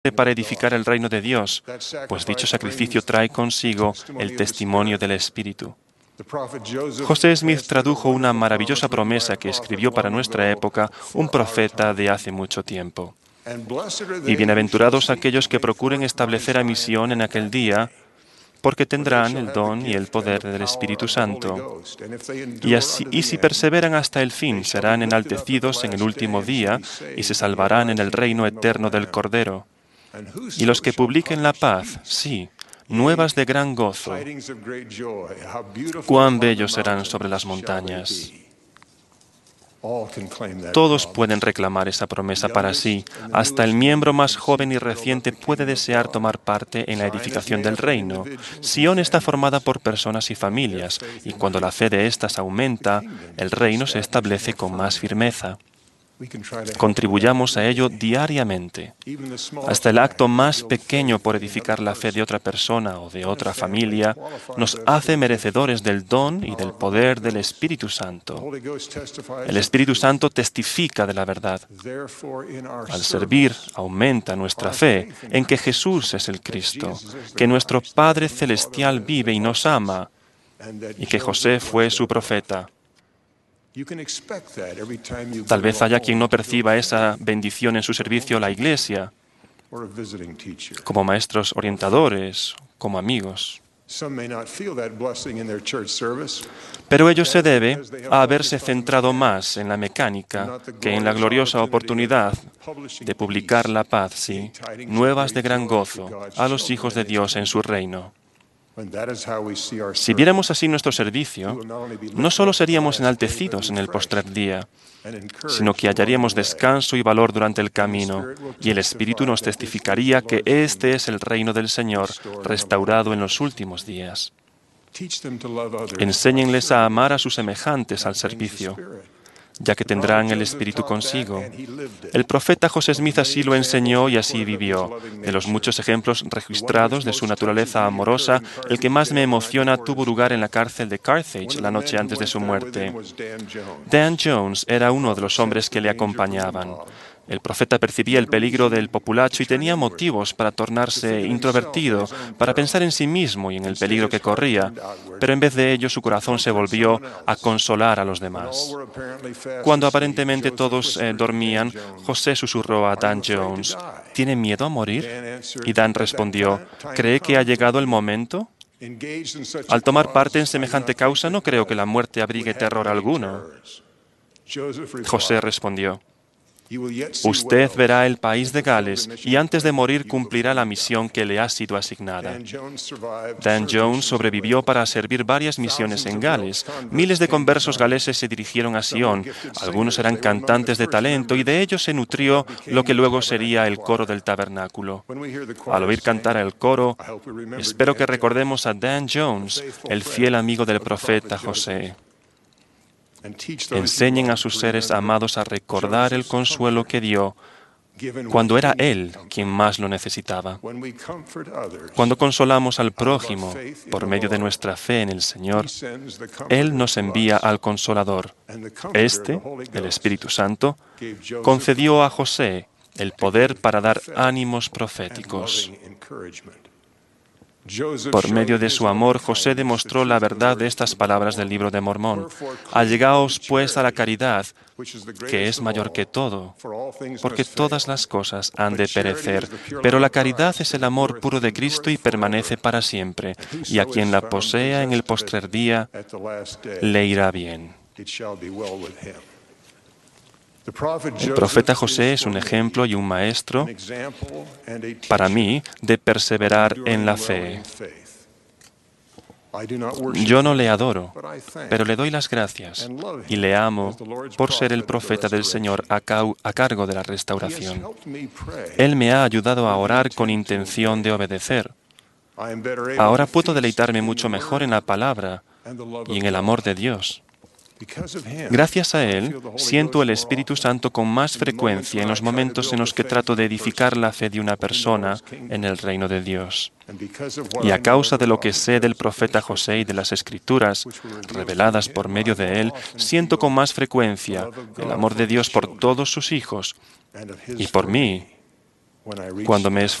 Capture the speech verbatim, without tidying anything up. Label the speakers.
Speaker 1: para edificar el reino de Dios, pues dicho sacrificio trae consigo el testimonio del Espíritu. José Smith tradujo una maravillosa promesa que escribió para nuestra época un profeta de hace mucho tiempo. Y bienaventurados aquellos que procuren establecer a misión en aquel día, porque tendrán el don y el poder del Espíritu Santo. Y, así, y si perseveran hasta el fin, serán enaltecidos en el último día y se salvarán en el reino eterno del Cordero. Y los que publiquen la paz, sí, nuevas de gran gozo, cuán bellos serán sobre las montañas. Todos pueden reclamar esa promesa para sí. Hasta el miembro más joven y reciente puede desear tomar parte en la edificación del reino. Sion está formada por personas y familias, y cuando la fe de éstas aumenta, el reino se establece con más firmeza. Contribuyamos a ello diariamente. Hasta el acto más pequeño por edificar la fe de otra persona o de otra familia nos hace merecedores del don y del poder del Espíritu Santo. El Espíritu Santo testifica de la verdad. Al servir, aumenta nuestra fe en que Jesús es el Cristo, que nuestro Padre Celestial vive y nos ama, y que José fue su profeta. Tal vez haya quien no perciba esa bendición en su servicio a la Iglesia, como maestros orientadores, como amigos. Pero ello se debe a haberse centrado más en la mecánica que en la gloriosa oportunidad de publicar la paz, sí, nuevas de gran gozo a los hijos de Dios en su reino. Si viéramos así nuestro servicio, no solo seríamos enaltecidos en el postrer día, sino que hallaríamos descanso y valor durante el camino, y el Espíritu nos testificaría que este es el reino del Señor, restaurado en los últimos días. Enséñenles a amar a sus semejantes al servicio, ya que tendrán el Espíritu consigo. El profeta José Smith así lo enseñó y así vivió. De los muchos ejemplos registrados de su naturaleza amorosa, el que más me emociona tuvo lugar en la cárcel de Carthage la noche antes de su muerte. Dan Jones era uno de los hombres que le acompañaban. El profeta percibía el peligro del populacho y tenía motivos para tornarse introvertido, para pensar en sí mismo y en el peligro que corría, pero en vez de ello su corazón se volvió a consolar a los demás. Cuando aparentemente todos eh, dormían, José susurró a Dan Jones, ¿tiene miedo a morir? Y Dan respondió, ¿cree que ha llegado el momento? Al tomar parte en semejante causa, no creo que la muerte abrigue terror alguno. José respondió, usted verá el país de Gales y antes de morir cumplirá la misión que le ha sido asignada. Dan Jones sobrevivió para servir varias misiones en Gales. Miles de conversos galeses se dirigieron a Sion. Algunos eran cantantes de talento y de ellos se nutrió lo que luego sería el coro del tabernáculo. Al oír cantar el coro, espero que recordemos a Dan Jones, el fiel amigo del profeta José. Enseñen a sus seres amados a recordar el consuelo que dio cuando era Él quien más lo necesitaba. Cuando consolamos al prójimo por medio de nuestra fe en el Señor, Él nos envía al Consolador. Este, el Espíritu Santo, concedió a José el poder para dar ánimos proféticos. Por medio de su amor, José demostró la verdad de estas palabras del libro de Mormón. Allegaos, pues, a la caridad, que es mayor que todo, porque todas las cosas han de perecer, pero la caridad es el amor puro de Cristo y permanece para siempre, y a quien la posea en el postrer día, le irá bien. El profeta José es un ejemplo y un maestro para mí de perseverar en la fe. Yo no le adoro, pero le doy las gracias y le amo por ser el profeta del Señor a, a cargo de la restauración. Él me ha ayudado a orar con intención de obedecer. Ahora puedo deleitarme mucho mejor en la palabra y en el amor de Dios. Gracias a Él, siento el Espíritu Santo con más frecuencia en los momentos en los que trato de edificar la fe de una persona en el reino de Dios. Y a causa de lo que sé del profeta José y de las Escrituras, reveladas por medio de él, siento con más frecuencia el amor de Dios por todos sus hijos y por mí Cuando me